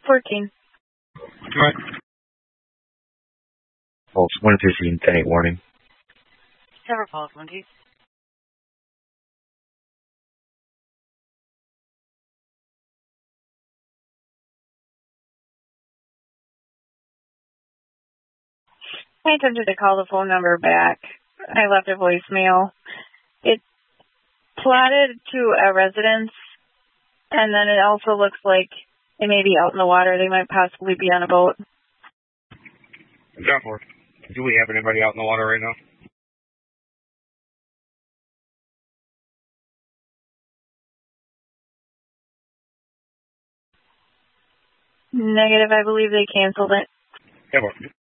14. All right. Folks, 115, 10-8 warning. Cover Pulse 1G. I attempted to call the phone number back. I left a voicemail. It plotted to a residence, and then it also looks like they may be out in the water. They might possibly be on a boat. Drop board. Do we have anybody out in the water right now? Negative, I believe they canceled it. Yeah,